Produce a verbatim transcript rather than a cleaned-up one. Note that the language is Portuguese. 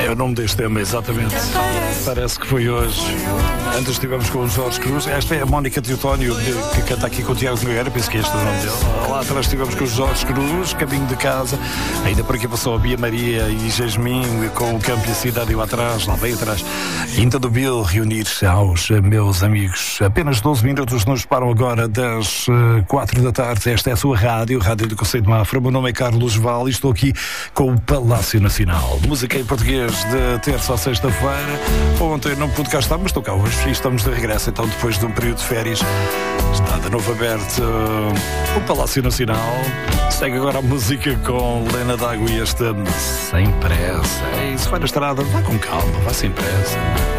É o nome deste tema, exatamente. Parece que foi hoje. Antes estivemos com o Jorge Cruz. Esta é a Mónica Teotónio, que, que canta aqui com o Tiago Nogueira. Penso que este é o nome dele. Lá atrás estivemos com o Jorge Cruz, caminho de casa. Ainda por aqui passou a Bia Maria e Jasmine, com o Campo e a Cidade. Eu atrás, lá bem atrás. Ainda do Bill, reunir-se aos meus amigos. Apenas doze minutos nos param agora das uh, quatro da tarde. Esta é a sua rádio, Rádio do Conceito de Mafra. O meu nome é Carlos Val e estou aqui com o Palácio Nacional. Música em português de terça a sexta-feira. Ontem não pude cá estar, mas estou cá hoje e estamos de regresso. Então, depois de um período de férias, está de novo aberto uh, o Palácio Nacional. Segue agora a música com Lena D'Água e este Sem Pressa. É isso, vai na estrada, vai com calma, vai sem pressa.